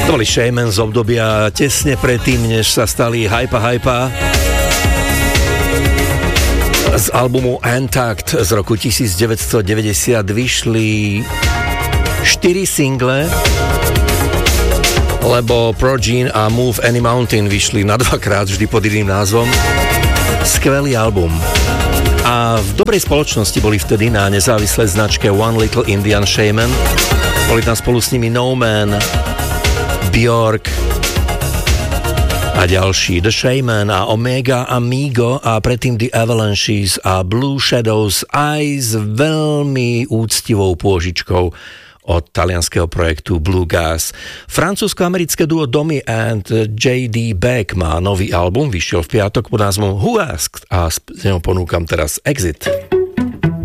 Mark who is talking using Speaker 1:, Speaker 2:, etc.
Speaker 1: To boli Shaman z obdobia tesne predtým, než sa stali Hypa. Z albumu Antact z roku 1990 vyšli 4 single, lebo Progene a Move Any Mountain vyšli na dvakrát vždy pod iným názvom. Skvelý album. A v dobrej spoločnosti boli vtedy na nezávislej značke One Little Indian Shaman. Boli tam spolu s nimi No Man, Bjork a ďalší, The Shaman a Omega Amigo a predtým The Avalanches a Blue Shadows aj s veľmi úctivou pôžičkou od talianskeho projektu Blue Gas. Francúzsko-americké duo Domi and J.D. Beck má nový album, vyšiel v piatok pod názvom Who Asked a s ňou ponúkam teraz Exit.